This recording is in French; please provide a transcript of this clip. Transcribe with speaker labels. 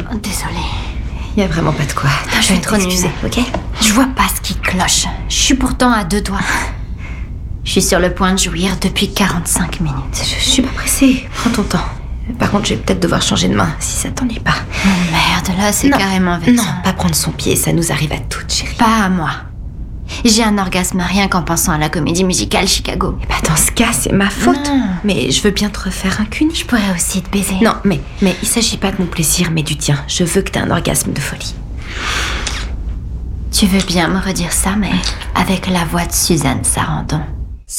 Speaker 1: Désolée.
Speaker 2: Y a vraiment pas de quoi.
Speaker 1: Je vais trop nulle,
Speaker 2: ok?
Speaker 1: Je vois pas ce qui cloche. Je suis pourtant à 2 doigts. Je suis sur le point de jouir depuis 45 minutes.
Speaker 2: Je suis pas pressée. Prends ton temps. Par contre, je vais peut-être devoir changer de main, si ça t'ennuie pas.
Speaker 1: Oh merde, là, c'est carrément vexant.
Speaker 2: Non, pas prendre son pied, ça nous arrive à toutes, chérie.
Speaker 1: Pas à moi. J'ai un orgasme rien qu'en pensant à la comédie musicale Chicago.
Speaker 2: Bah dans ce cas, c'est ma faute.
Speaker 1: Non.
Speaker 2: Mais je veux bien te refaire un cuni.
Speaker 1: Je pourrais aussi te baiser.
Speaker 2: Non, mais il s'agit pas de mon plaisir, mais du tien. Je veux que t'aies un orgasme de folie.
Speaker 1: Tu veux bien me redire ça, mais avec la voix de Suzanne Sarandon.